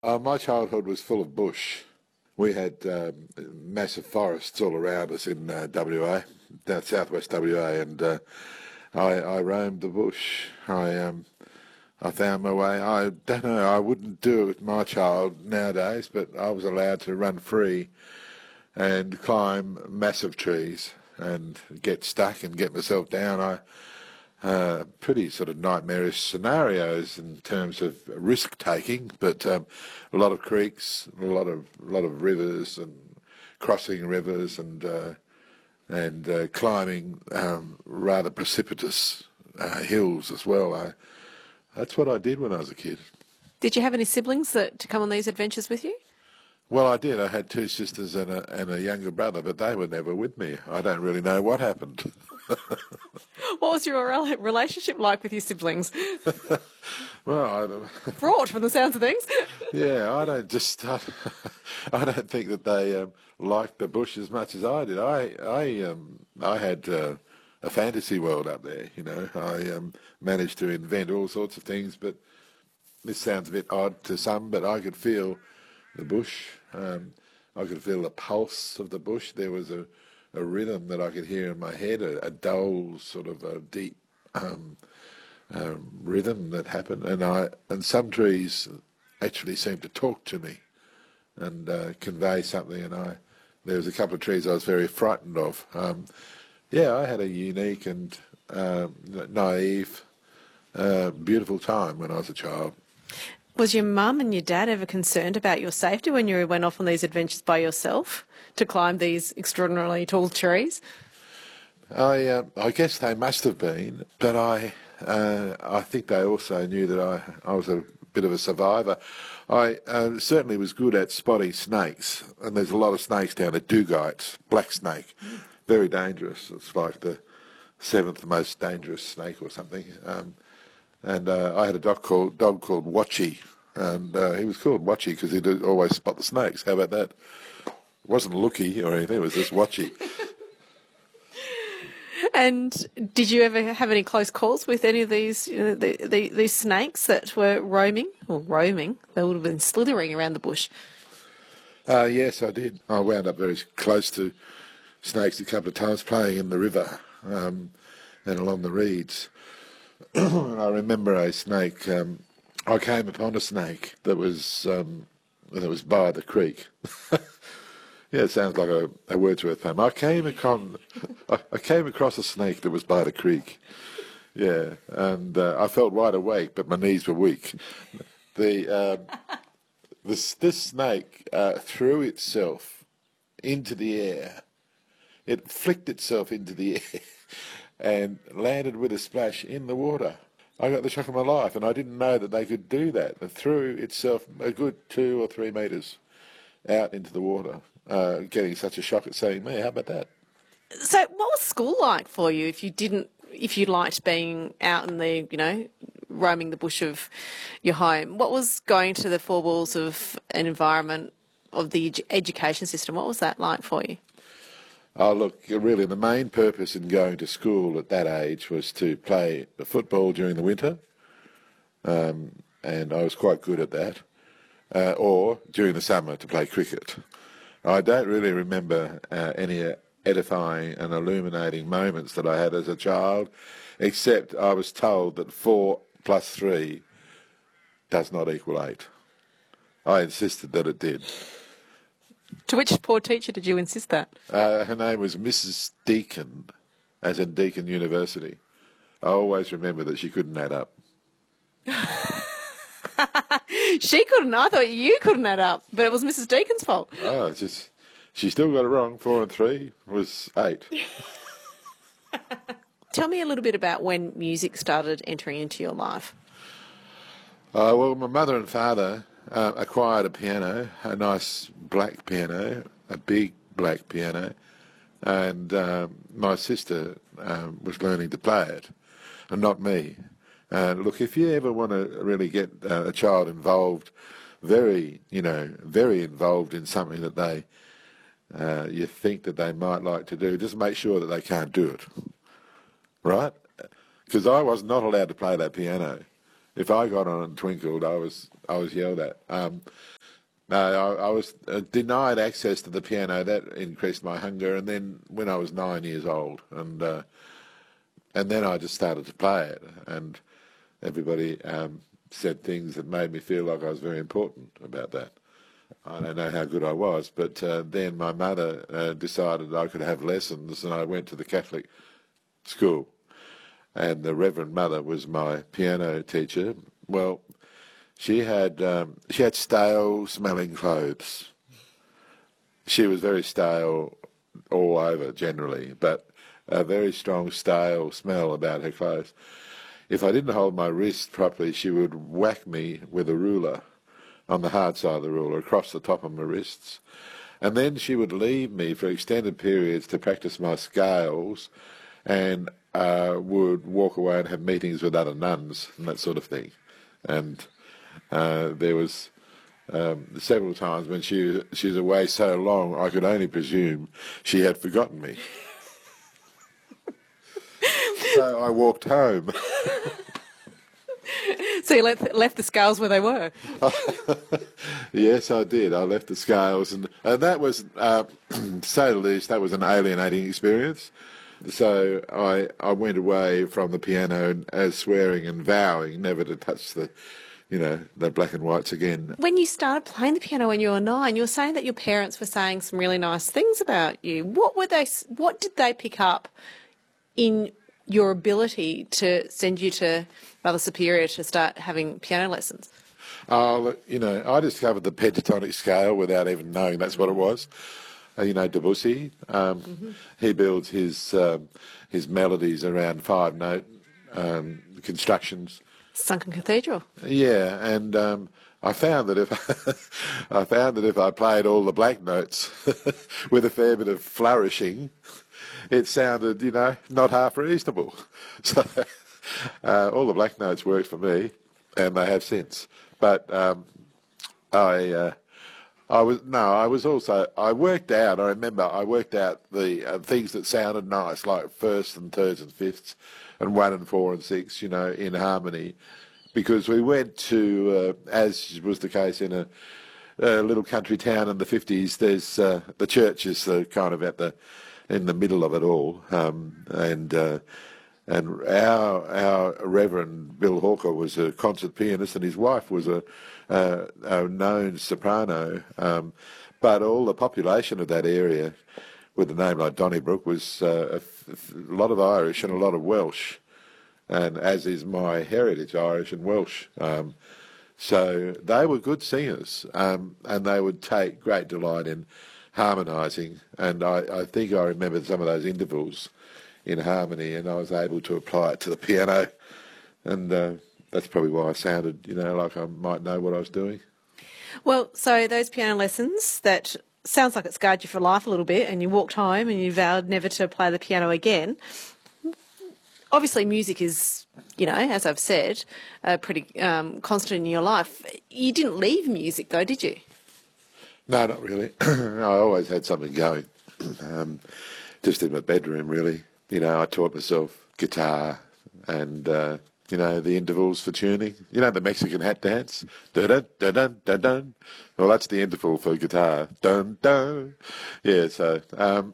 My childhood was full of bush. We had massive forests all around us in WA, down southwest WA, and I roamed the bush. I found my way. I don't know. I wouldn't do it with my child nowadays, but I was allowed to run free and climb massive trees and get stuck and get myself down. Pretty sort of nightmarish scenarios in terms of risk taking, but a lot of creeks, a lot of rivers and crossing rivers and climbing rather precipitous hills as well. That's what I did when I was a kid. Did you have any siblings to come on these adventures with you? Well, I did. I had two sisters and a younger brother, but they were never with me. I don't really know what happened. What was your relationship like with your siblings? Well, I don't, Fraught from the sounds of things. yeah, I don't think that they liked the bush as much as I did. I had a fantasy world up there. I managed to invent all sorts of things, but this sounds a bit odd to some, but I could feel the bush. I could feel the pulse of the bush. There was a rhythm that I could hear in my head, a dull sort of a deep rhythm that happened, and some trees actually seemed to talk to me and convey something. And there was a couple of trees I was very frightened of. Yeah, I had a unique and naive, beautiful time when I was a child. Was your mum and your dad ever concerned about your safety when you went off on these adventures by yourself to climb these extraordinarily tall trees? I guess they must have been, but I think they also knew that I was a bit of a survivor. I certainly was good at spotting snakes, and there's a lot of snakes down at Dugite, black snake, very dangerous. It's like the seventh most dangerous snake or something. And I had a dog called Watchy, and he was called Watchy because he'd always spot the snakes. How about that? It wasn't Looky or anything, it was just Watchy. And did you ever have any close calls with any of these these snakes that were roaming? They would have been slithering around the bush. Yes, I did. I wound up very close to snakes a couple of times, playing in the river and along the reeds. And I remember a snake. I came upon a snake that was by the creek. Yeah, it sounds like a Wordsworth poem. I came across a snake that was by the creek. Yeah, and I felt wide awake, but my knees were weak. This snake threw itself into the air. It flicked itself into the air and landed with a splash in the water. I got the shock of my life, and I didn't know that they could do that. It threw itself a good 2 or 3 metres out into the water, getting such a shock at seeing me. How about that? So, what was school like for you if you liked being out in the, roaming the bush of your home? What was going to the four walls of an environment of the education system? What was that like for you? Oh, look, really, the main purpose in going to school at that age was to play football during the winter, and I was quite good at that, or during the summer to play cricket. I don't really remember any edifying and illuminating moments that I had as a child, except I was told that 4 plus 3 does not equal 8. I insisted that it did. To which poor teacher did you insist that? Her name was Mrs. Deakin, as in Deakin University. I always remember that she couldn't add up. She couldn't. I thought you couldn't add up, but it was Mrs. Deacon's fault. Oh, she still got it wrong. 4 and 3 was 8. Tell me a little bit about when music started entering into your life. Well, my mother and father acquired a piano, a nice black piano, a big black piano, and my sister was learning to play it, and not me. Look, if you ever want to really get a child involved, very involved in something that you think that they might like to do, just make sure that they can't do it, right? Because I was not allowed to play that piano. If I got on and twinkled, I was yelled at. No, I was denied access to the piano. That increased my hunger. And then when I was 9 years old, and then I just started to play it, and everybody said things that made me feel like I was very important about that. I don't know how good I was, but then my mother decided I could have lessons, and I went to the Catholic school. And the Reverend Mother was my piano teacher. Well, she had stale-smelling clothes. She was very stale all over generally, but a very strong stale smell about her clothes. If I didn't hold my wrist properly, she would whack me with a ruler on the hard side of the ruler across the top of my wrists. And then she would leave me for extended periods to practice my scales, and would walk away and have meetings with other nuns and that sort of thing. And there was several times when she was away so long, I could only presume she had forgotten me. So I walked home. So you left the scales where they were? Yes, I did. I left the scales, and that was, to say the least, that was an alienating experience. So I went away from the piano as swearing and vowing never to touch the black and whites again. When you started playing the piano when you were 9, you were saying that your parents were saying some really nice things about you. What did they pick up in your ability to send you to Mother Superior to start having piano lessons? I discovered the pentatonic scale without even knowing that's what it was. Debussy, he builds his melodies around 5-note constructions. Sunken Cathedral. Yeah, and I found that if I played all the black notes with a fair bit of flourishing, it sounded, not half reasonable. So all the black notes worked for me, and they have since. But I worked out the things that sounded nice, like firsts and thirds and fifths, and 1 and 4 and 6, in harmony, because we went to, as was the case in a little country town in the 50s, there's the church is kind of in the middle of it all, and our Reverend Bill Hawker was a concert pianist, and his wife was a known soprano, but all the population of that area, with a name like Donnybrook, was a lot of Irish and a lot of Welsh, and as is my heritage, Irish and Welsh. So they were good singers, and they would take great delight in harmonising, and I think I remembered some of those intervals in harmony, and I was able to apply it to the piano, and that's probably why I sounded, like I might know what I was doing. Well, so those piano lessons, that sounds like it scarred you for life a little bit, and you walked home and you vowed never to play the piano again. Obviously, music is, as I've said, pretty constant in your life. You didn't leave music, though, did you? No, not really. I always had something going, just in my bedroom, really. I taught myself guitar and, the intervals for tuning. The Mexican hat dance. Dun dun dun dun dun. Well, that's the interval for guitar. Dun dun. Yeah. So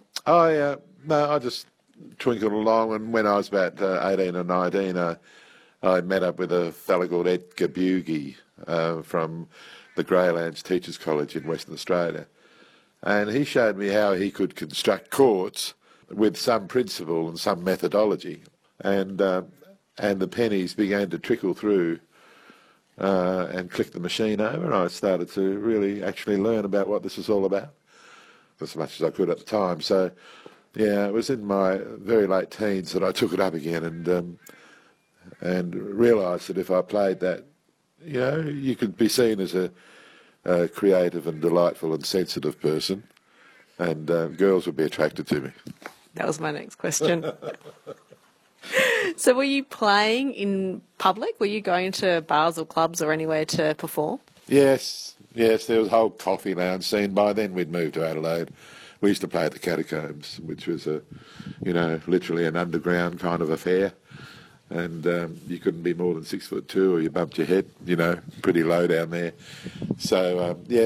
I just twinkled along, and when I was about 18 or 19, I met up with a fellow called Edgar Bugie from the Greylands Teachers College in Western Australia, and he showed me how he could construct chords with some principle and some methodology, and the pennies began to trickle through and click the machine over, and I started to really actually learn about what this was all about, as much as I could at the time. So, yeah, it was in my very late teens that I took it up again, and realised that if I played that, you could be seen as a creative and delightful and sensitive person, and girls would be attracted to me. That was my next question. So were you playing in public? Were you going to bars or clubs or anywhere to perform? Yes, there was a whole coffee lounge scene. By then we'd moved to Adelaide. We used to play at the Catacombs, which was literally an underground kind of affair. and you couldn't be more than 6'2", or you bumped your head. Pretty low down there. So yeah,